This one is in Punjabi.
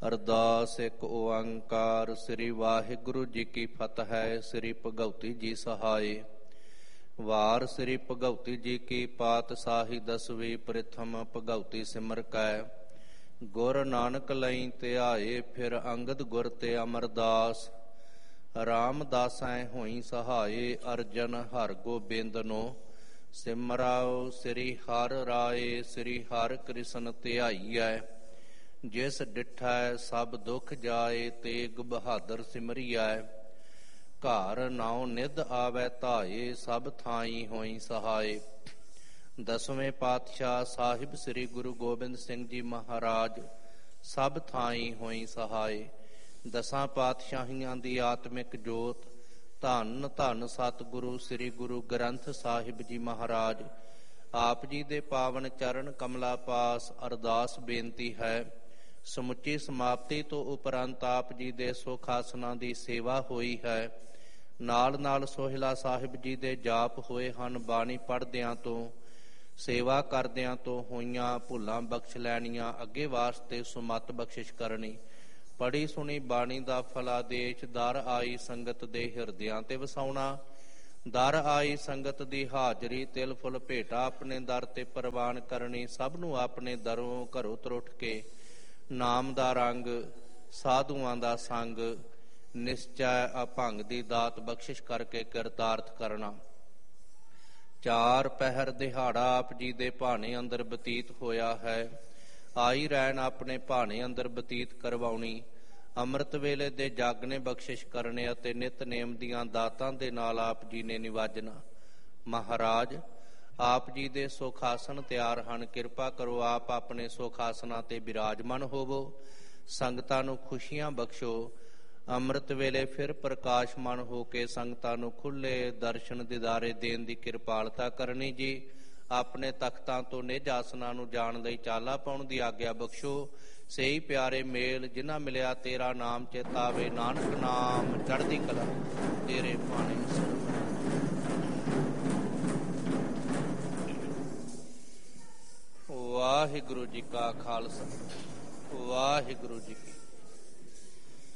ਅਰਦਾਸ ਇੱਕ ਓੰਕਾਰ। ਸ੍ਰੀ ਵਾਹਿਗੁਰੂ ਜੀ ਕੀ ਫਤਿਹ। ਸ੍ਰੀ ਭਗਉਤੀ ਜੀ ਸਹਾਏ। ਵਾਰ ਸ੍ਰੀ ਭਗਉਤੀ ਜੀ ਕੀ ਪਾਤਸ਼ਾਹੀ ਦਸਵੀਂ ਪ੍ਰਥਮ ਭਗਉਤੀ ਸਿਮਰ ਕੈ। ਗੁਰ ਨਾਨਕ ਲਈ ਧਿਆਏ ਫਿਰ ਅੰਗਦ ਗੁਰ ਤੇ ਅਮਰਦਾਸ। ਰਾਮਦਾਸੈ ਹੋਈ ਸਹਾਏ ਅਰਜਨ ਹਰਿ ਗੋਬਿੰਦਨੋ। ਸਿਮਰਾਓ ਸ੍ਰੀ ਹਰਿ ਰਾਏ ਸ੍ਰੀ ਹਰਿ ਕ੍ਰਿਸ਼ਨ ਧਿਆਈਐ। ਜਿਸ ਡਿਠੈ ਸਭ ਦੁਖ ਜਾਏ ਤੇਗ ਬਹਾਦਰ ਸਿਮਰਿਐ। ਘਰ ਨਾਉ ਨਿਧ ਆਵੈ ਧਾਏ ਸਭ ਥਾਈ ਹੋਈ ਸਹਾਏ। ਦਸਵੇਂ ਪਾਤਸ਼ਾਹ ਸਾਹਿਬ ਸ੍ਰੀ ਗੁਰੂ ਗੋਬਿੰਦ ਸਿੰਘ ਜੀ ਮਹਾਰਾਜ ਸਭ ਥਾਈ ਹੋਈ ਸਹਾਏ। ਦਸਾਂ ਪਾਤਸ਼ਾਹੀਆਂ ਦੀ ਆਤਮਿਕ ਜੋਤ ਧੰਨ ਧੰਨ ਸਤਿਗੁਰੂ ਸ੍ਰੀ ਗੁਰੂ ਗ੍ਰੰਥ ਸਾਹਿਬ ਜੀ ਮਹਾਰਾਜ ਆਪ ਜੀ ਦੇ ਪਾਵਨ ਚਰਨ ਕਮਲਾ ਪਾਸ ਅਰਦਾਸ ਬੇਨਤੀ ਹੈ। ਸਮੁੱਚੀ ਸਮਾਪਤੀ ਤੋਂ ਉਪਰੰਤ ਆਪ ਜੀ ਦੇ ਸੁਖ ਆਸਨਾਂ ਦੀ ਸੇਵਾ ਹੋਈ ਹੈ। ਨਾਲ ਨਾਲ ਸੋਹਿਲਾ ਸਾਹਿਬ ਜੀ ਦੇ ਜਾਪ ਹੋਏ ਹਨ। ਬਾਣੀ ਪੜ੍ਹਦਿਆਂ ਤੋਂ ਸੇਵਾ ਕਰਦਿਆਂ ਤੋਂ ਹੋਈਆਂ ਭੁੱਲਾਂ ਬਖਸ਼ ਲੈਣੀਆਂ। ਅੱਗੇ ਵਾਸਤੇ ਸੁਮਤ ਬਖਸ਼ਿਸ਼ ਕਰਨੀ। ਪੜ੍ਹੀ ਸੁਣੀ ਬਾਣੀ ਦਾ ਫਲਾਦੇਸ਼ ਦਰ ਆਈ ਸੰਗਤ ਦੇ ਹਿਰਦਿਆਂ ਤੇ ਵਸਾਉਣਾ। ਦਰ ਆਈ ਸੰਗਤ ਦੀ ਹਾਜ਼ਰੀ ਤਿਲ ਫੁੱਲ ਭੇਟਾ ਆਪਣੇ ਦਰ ਤੇ ਪ੍ਰਵਾਨ ਕਰਨੀ। ਸਭ ਨੂੰ ਆਪਣੇ ਦਰੋਂ ਘਰੋਂ ਤਰੁੱਠ ਕੇ ਨਾਮ ਦਾ ਰੰਗ ਸਾਧੂਆਂ ਦਾ ਸੰਗ ਨਿਸ਼ਚੈ ਅਭੰਗ ਦੀ ਦਾਤ ਬਖਸ਼ਿਸ਼ ਕਰਕੇ ਕਿਰਤਾਰਥ ਕਰਨਾ। ਚਾਰ ਪਹਿਰ ਦਿਹਾੜਾ ਆਪ ਜੀ ਦੇ ਭਾਣੇ ਅੰਦਰ ਬਤੀਤ ਹੋਇਆ ਹੈ। ਆਈ ਰਹਿਣ ਆਪਣੇ ਭਾਣੇ ਅੰਦਰ ਬਤੀਤ ਕਰਵਾਉਣੀ। ਅੰਮ੍ਰਿਤ ਵੇਲੇ ਦੇ ਜਾਗਨੇ ਬਖਸ਼ਿਸ਼ ਕਰਨੇ ਅਤੇ ਨਿਤਨੇਮ ਦੀਆਂ ਦਾਤਾਂ ਦੇ ਨਾਲ ਆਪ ਜੀ ਨੇ ਨਿਵਾਜਣਾ। ਮਹਾਰਾਜ ਆਪ ਜੀ ਦੇ ਸੁਖ ਆਸਣ ਤਿਆਰ ਹਨ। ਕਿਰਪਾ ਕਰੋ ਆਪ ਆਪਣੇ ਸੁਖ ਆਸਣਾਂ ਤੇ ਬਿਰਾਜਮਾਨ ਹੋਵੋ। ਸੰਗਤਾਂ ਨੂੰ ਖੁਸ਼ੀਆਂ ਬਖਸ਼ੋ। ਅੰਮ੍ਰਿਤ ਵੇਲੇ ਫਿਰ ਪ੍ਰਕਾਸ਼ਮਾਨ ਹੋ ਕੇ ਸੰਗਤਾਂ ਨੂੰ ਖੁੱਲੇ ਦਰਸ਼ਨ ਦਿਦਾਰੇ ਦੇਣ ਦੀ ਕਿਰਪਾਲਤਾ ਕਰਨੀ ਜੀ। ਆਪਣੇ ਤਖਤਾਂ ਤੋਂ ਨਿਜ ਆਸਨਾਂ ਨੂੰ ਜਾਣ ਲਈ ਚਾਲਾ ਪਾਉਣ ਦੀ ਆਗਿਆ ਬਖਸ਼ੋ। ਸਹੀ ਪਿਆਰੇ ਮੇਲ ਜਿਨ੍ਹਾਂ ਮਿਲਿਆ ਤੇਰਾ ਨਾਮ ਚੇਤਾਵੇ। ਨਾਨਕ ਨਾਮ ਚੜ੍ਹਦੀ ਕਲਾ ਤੇਰੇ ਪਾਣੀ। ਵਾਹਿਗੁਰੂ ਜੀ ਕਾ ਖਾਲਸਾ ਵਾਹਿਗੁਰੂ ਜੀ ਕੀ